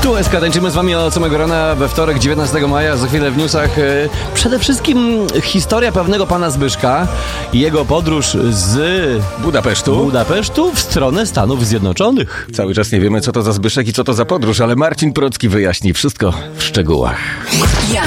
Poranku SK tańczymy z wami od samego rana we wtorek 19 maja. Za chwilę w newsach przede wszystkim historia pewnego pana Zbyszka i jego podróż z Budapesztu w stronę Stanów Zjednoczonych. Cały czas nie wiemy, co to za Zbyszek i co to za podróż, ale Marcin Procki wyjaśni wszystko w szczegółach.